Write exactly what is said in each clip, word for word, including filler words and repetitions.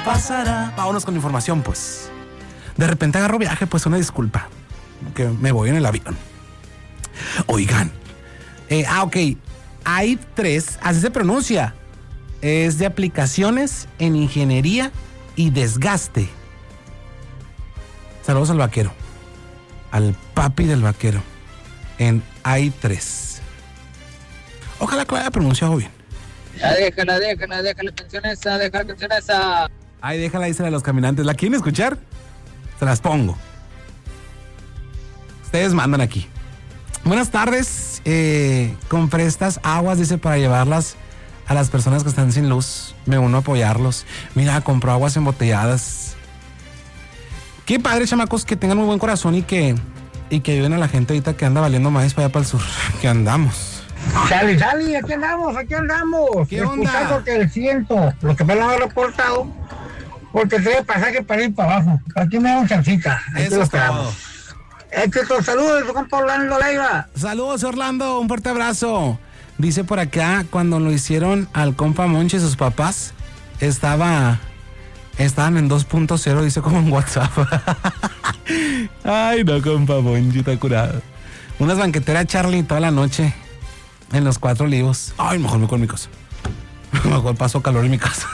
pasará. Vámonos con información, pues. De repente agarro viaje, pues una disculpa, que me voy en el avión. Oigan, eh, ah, ok, hay tres, así se pronuncia, es de aplicaciones en ingeniería y desgaste. Saludos al vaquero, al papi del vaquero, en hay tres. Ojalá que lo haya pronunciado bien. Ya déjala, déjala, déjala la canción esa, déjala la canción esa. Ay, déjala, dice a los caminantes. ¿La quieren escuchar? Se las pongo. Ustedes mandan aquí. Buenas tardes. Eh, compré estas aguas, dice, para llevarlas a las personas que están sin luz. Me uno a apoyarlos. Mira, compró aguas embotelladas. Qué padre, chamacos, que tengan muy buen corazón y que, y que ayuden a la gente ahorita que anda valiendo más para allá para el sur. Que andamos. Sali, Sali, aquí andamos, aquí andamos. ¿Qué onda? Escuchando que el ciento, lo que me lo han reportado, porque trae pasaje para ir para abajo. Aquí me da un chancita. Eso es todo. Éxito, saludos, compa Orlando Leiva. Saludos, Orlando, un fuerte abrazo. Dice por acá, cuando lo hicieron al compa Monchi y sus papás, estaba, estaban en dos punto cero, dice como en WhatsApp. Ay, no, compa Monchi, está curado. Unas banqueteras Charlie toda la noche en los Cuatro Olivos. Ay, mejor me voy con mi casa. Mejor paso calor en mi casa.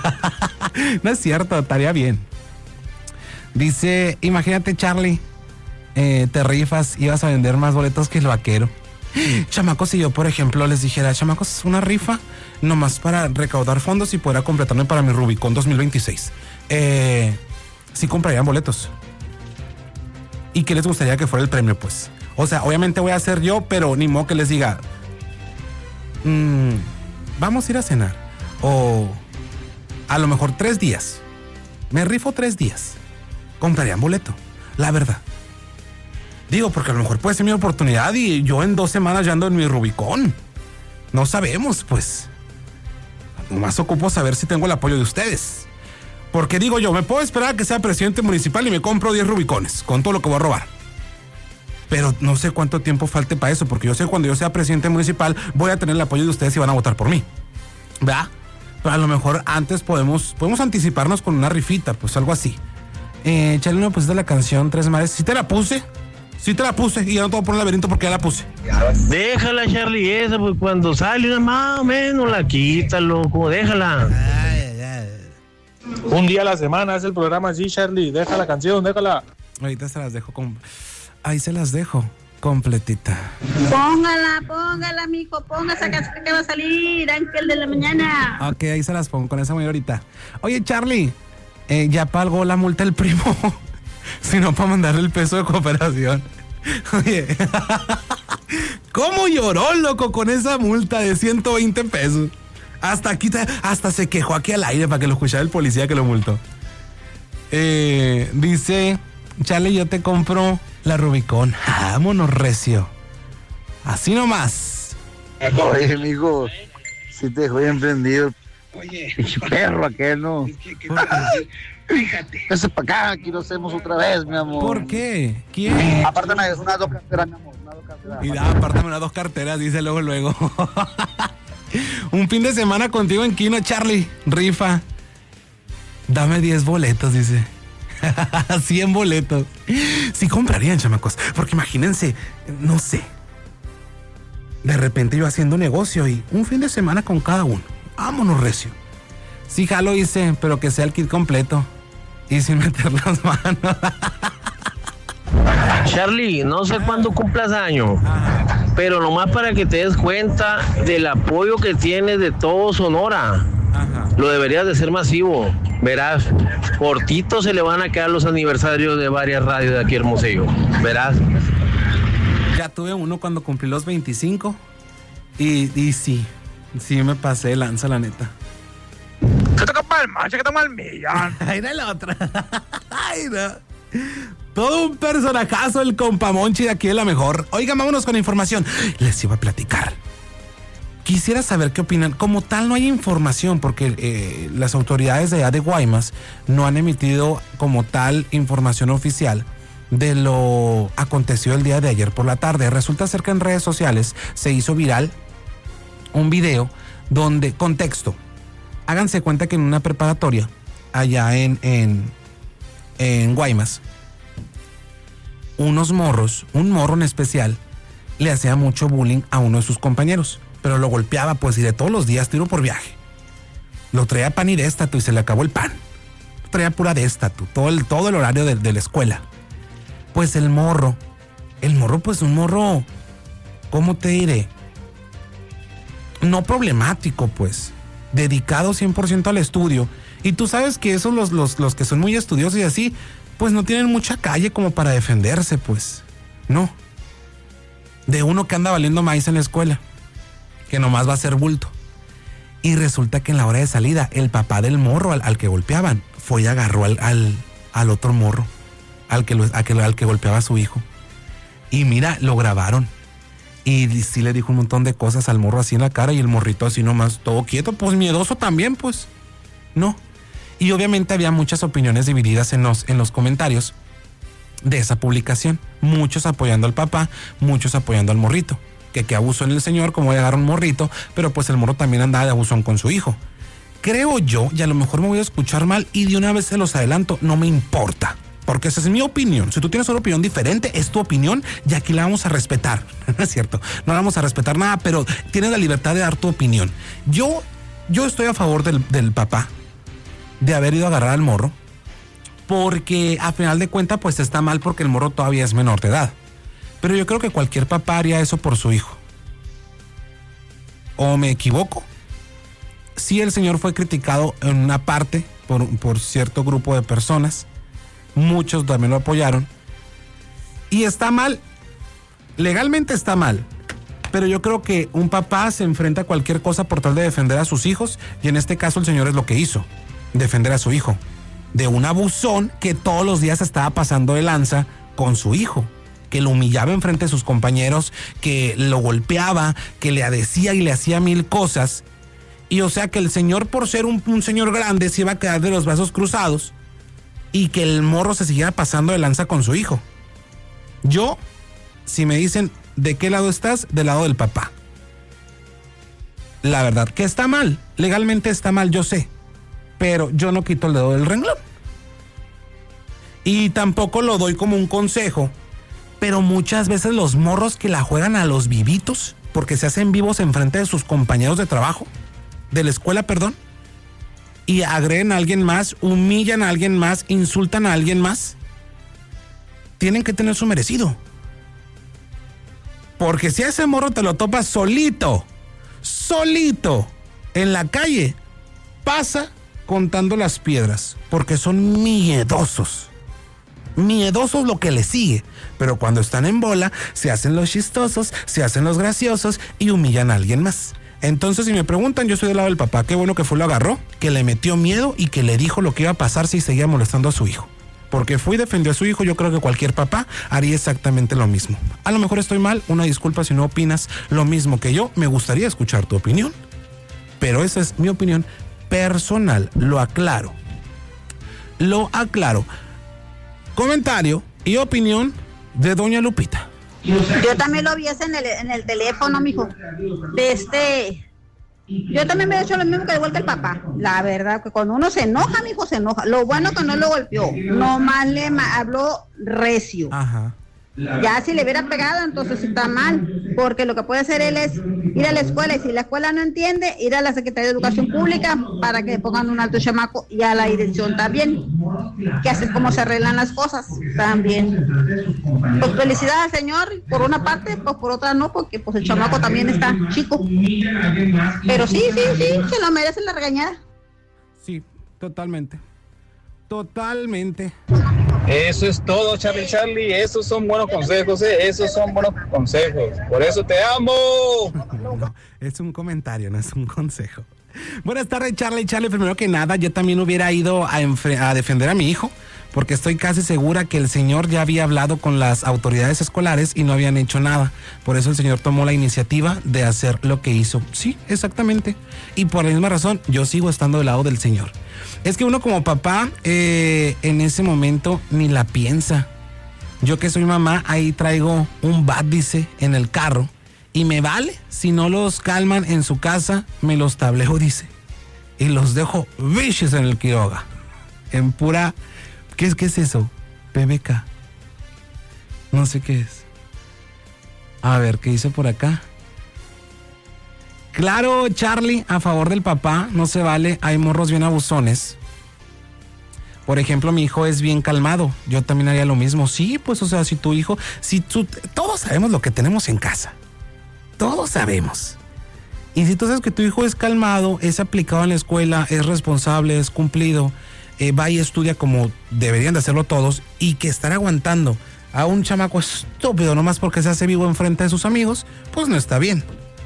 No es cierto, estaría bien. Dice, imagínate, Charlie, eh, te rifas, ibas a vender más boletos que el vaquero. Chamacos, si yo, por ejemplo, les dijera, chamacos, una rifa nomás para recaudar fondos y poder completarme para mi Rubicon dos mil veintiséis. Eh, sí comprarían boletos. ¿Y qué les gustaría que fuera el premio, pues? O sea, obviamente voy a hacer yo, pero ni modo que les diga, mmm, vamos a ir a cenar. O a lo mejor tres días. Me rifo tres días. Comprarían boleto, la verdad. Digo, porque a lo mejor puede ser mi oportunidad y yo en dos semanas ya ando en mi Rubicón. No sabemos, pues. Nomás ocupo saber si tengo el apoyo de ustedes. Porque digo yo, me puedo esperar a que sea presidente municipal y me compro diez Rubicones con todo lo que voy a robar. Pero no sé cuánto tiempo falte para eso, porque yo sé que cuando yo sea presidente municipal voy a tener el apoyo de ustedes y van a votar por mí. ¿Verdad? Pero a lo mejor antes podemos, podemos anticiparnos con una rifita, pues algo así. Eh, Charlie, ¿me pusiste la canción Tres Mares? ¿Sí te la puse? Sí te la puse y ya no te voy a poner laberinto porque ya la puse. Déjala, Charlie, esa, pues cuando sale más o menos la quita, loco, déjala. Ay, ay, ay. Un día a la semana es el programa así, Charlie. Deja la canción, déjala. Ahorita se las dejo con... Ahí se las dejo completita. Póngala, póngala, mijo, ponga esa canción que va a salir, Ángel de la Mañana. Ok, ahí se las pongo con esa muy ahorita. Oye, Charlie, eh, ya pagó la multa el primo. Si no, para mandarle el peso de cooperación. Oye, ¿cómo lloró, loco, con esa multa de ciento veinte pesos? Hasta aquí, hasta se quejó aquí al aire para que lo escuchara el policía que lo multó. Eh, dice, Charlie, yo te compro la Rubicon. Vámonos, recio. Así nomás. Oye, amigo, si te dejó bien prendido. Oye, perro aquel, ¿no? ¿qué, qué Fíjate. Ese para acá, aquí lo hacemos otra vez, mi amor. ¿Por qué? ¿Quién? Aparte, una, una dos carteras, mi amor. Una dos carteras. Y da, apártame unas dos carteras, dice luego, luego. Un fin de semana contigo en Kino, Charlie. Rifa. Dame diez boletos, dice. cien boletos. Sí comprarían, chamacos. Porque imagínense, no sé. De repente yo haciendo negocio y un fin de semana con cada uno. Vámonos, recio. Sí, jalo, hice, pero que sea el kit completo. Y sin meter las manos. Charlie, no sé cuándo cumplas año, pero nomás para que te des cuenta del apoyo que tienes de todo Sonora. Ajá. Lo deberías de ser masivo. Verás, cortitos se le van a quedar los aniversarios de varias radios de aquí Hermosillo. Verás. Ya tuve uno cuando cumplí los veinticinco. Y, y sí, sí me pasé de lanza, la neta. ¿Qué toca para el macho? ¿Qué toma el millón? Ahí era la otra. Ay, no. Todo un personajazo el compa Monchi de aquí de la mejor. Oigan, vámonos con información. Les iba a platicar. Quisiera saber qué opinan. Como tal no hay información porque eh, las autoridades de allá de Guaymas no han emitido como tal información oficial de lo acontecido el día de ayer por la tarde. Resulta ser que en redes sociales se hizo viral un video donde, contexto, háganse cuenta que en una preparatoria allá en, en, en Guaymas, unos morros, un morro en especial, le hacía mucho bullying a uno de sus compañeros, pero lo golpeaba pues y de todos los días, tiro por viaje. Lo traía pan y de esta, y se le acabó el pan. Lo traía pura de esta, todo el, todo el horario de, de la escuela. Pues el morro, el morro pues un morro, ¿cómo te diré? No problemático pues, dedicado cien por ciento al estudio. Y tú sabes que esos los, los, los que son muy estudiosos y así, pues no tienen mucha calle como para defenderse pues, no. De uno que anda valiendo maíz en la escuela, que nomás va a ser bulto. Y resulta que en la hora de salida, el papá del morro al, al que golpeaban, fue y agarró al, al, al otro morro, al que, lo, al, que, al que golpeaba a su hijo. Y mira, lo grabaron. Y sí le dijo un montón de cosas al morro así en la cara y el morrito así nomás, todo quieto, pues miedoso también, pues. No. Y obviamente había muchas opiniones divididas en los, en los comentarios de esa publicación. Muchos apoyando al papá, muchos apoyando al morrito. Que que abusó en el señor, como agarrar un morrito, pero pues el morro también andaba de abusón con su hijo. Creo yo, y a lo mejor me voy a escuchar mal, y de una vez se los adelanto, no me importa. Porque esa es mi opinión. Si tú tienes una opinión diferente, es tu opinión y aquí la vamos a respetar. No es cierto, no la vamos a respetar nada, pero tienes la libertad de dar tu opinión. Yo, yo estoy a favor del, del papá de haber ido a agarrar al morro, porque a final de cuentas pues está mal porque el morro todavía es menor de edad. Pero yo creo que cualquier papá haría eso por su hijo. ¿O me equivoco? Sí, el señor fue criticado en una parte por, por cierto grupo de personas. Muchos también lo apoyaron. Y está mal. Legalmente está mal. Pero yo creo que un papá se enfrenta a cualquier cosa por tal de defender a sus hijos. Y en este caso el señor es lo que hizo. Defender a su hijo. De un abusón que todos los días estaba pasando de lanza con su hijo. Que lo humillaba enfrente de sus compañeros, que lo golpeaba, que le decía y le hacía mil cosas. Y o sea que el señor, por ser un, un señor grande, se iba a quedar de los brazos cruzados y que el morro se siguiera pasando de lanza con su hijo. Yo, si me dicen, ¿de qué lado estás? Del lado del papá. La verdad, que está mal, legalmente está mal, yo sé, pero yo no quito el dedo del renglón. Y tampoco lo doy como un consejo. Pero muchas veces los morros que la juegan a los vivitos, porque se hacen vivos enfrente de sus compañeros de trabajo, de la escuela, perdón, y agreden a alguien más, humillan a alguien más, insultan a alguien más, tienen que tener su merecido. Porque si a ese morro te lo topas solito, solito, en la calle, pasa contando las piedras, porque son miedosos. Miedosos lo que les sigue, pero cuando están en bola se hacen los chistosos, se hacen los graciosos y humillan a alguien más. Entonces si me preguntan, yo soy del lado del papá. Qué bueno que fue, lo agarró, que le metió miedo y que le dijo lo que iba a pasar si seguía molestando a su hijo. Porque fue y defendió a su hijo. Yo creo que cualquier papá haría exactamente lo mismo. A lo mejor estoy mal, una disculpa si no opinas lo mismo que yo. Me gustaría escuchar tu opinión, pero esa es mi opinión personal, lo aclaro. Lo aclaro. Comentario y opinión de doña Lupita. Yo también lo vi en el, en el teléfono, mijo. De este. Yo también me he hecho lo mismo que de vuelta el papá. La verdad, que cuando uno se enoja, mijo, se enoja. Lo bueno que no lo golpeó. Nomás le habló recio. Ajá. Ya si le hubiera pegado, entonces está mal, porque lo que puede hacer él es ir a la escuela, y si la escuela no entiende, ir a la Secretaría de Educación Pública para que pongan un alto chamaco, y a la dirección también, que así es como se arreglan las cosas también. Pues felicidades, señor, por una parte, pues por otra no, porque pues el chamaco también está chico. Pero sí, sí, sí, se lo merece la regañada. Sí, totalmente. Totalmente. Eso es todo, Charlie Charlie. Esos son buenos consejos, ¿eh? Esos son buenos consejos. Por eso te amo. No, es un comentario, no es un consejo. Buenas tardes, Charlie Charlie. Primero que nada, yo también hubiera ido a, a defender a mi hijo, porque estoy casi segura que el señor ya había hablado con las autoridades escolares y no habían hecho nada. Por eso el señor tomó la iniciativa de hacer lo que hizo. Sí, exactamente. Y por la misma razón, yo sigo estando del lado del señor. Es que uno como papá, eh, en ese momento ni la piensa. Yo que soy mamá, ahí traigo un bat, dice, en el carro. Y me vale, si no los calman en su casa, me los tableo, dice. Y los dejo bichos en el Quiroga. en pura... ¿Qué es, qué es eso? P B K. No sé qué es. A ver, ¿qué dice por acá? Claro, Charlie, a favor del papá, no se vale. Hay morros bien abusones. Por ejemplo, mi hijo es bien calmado. Yo también haría lo mismo. Sí, pues, o sea, si tu hijo... si tú, todos sabemos lo que tenemos en casa. Todos sabemos. Y si tú sabes que tu hijo es calmado, es aplicado en la escuela, es responsable, es cumplido, eh, va y estudia como deberían de hacerlo todos, y que estar aguantando a un chamaco estúpido nomás porque se hace vivo enfrente de sus amigos, pues no está bien.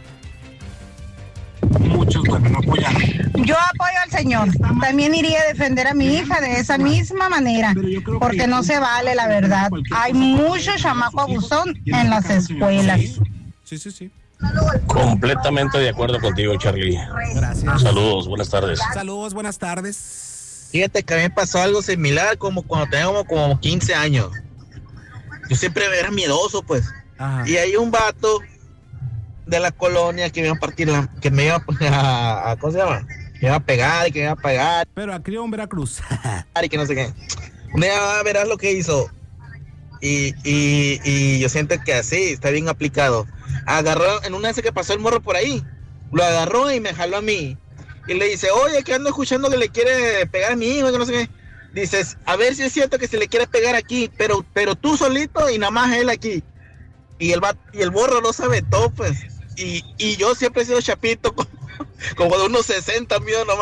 Muchos también apoyan. Yo apoyo al señor. También iría a defender a mi hija de esa misma manera, porque no se vale, la verdad. Hay mucho chamaco abusón en las escuelas. Sí, sí, sí. Completamente de acuerdo contigo, Charlie. Gracias. Saludos, buenas tardes. Saludos, buenas tardes. Fíjate que a mí me pasó algo similar como cuando tenía como, como quince años. Yo siempre era miedoso, pues. Ajá. Y hay un vato de la colonia que me iba a partir la, que me iba a, a ¿cómo se llama? Me iba a pegar y que me iba a pegar. Pero a crió en Veracruz. Y que no sé qué. Un día verás lo que hizo. Y, y, y yo siento que así está bien aplicado. Agarró, en una vez que pasó el morro por ahí, lo agarró y me jaló a mí. Y le dice, oye, que ando escuchando que le quiere pegar a mi hijo, que no sé qué. Dices, a ver si es cierto que se le quiere pegar aquí, pero, pero tú solito y nada más él aquí. Y el, y el morro no sabe todo, pues. Y, y yo siempre he sido chapito, como, como de unos sesenta, mío nomás.